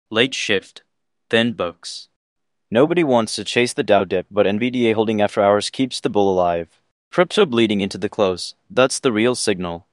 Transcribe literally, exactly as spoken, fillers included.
Late shift, thin books. Nobody wants to chase the Dow dip, but N V D A holding after hours keeps the bull alive. Crypto bleeding into the close. That's the real signal.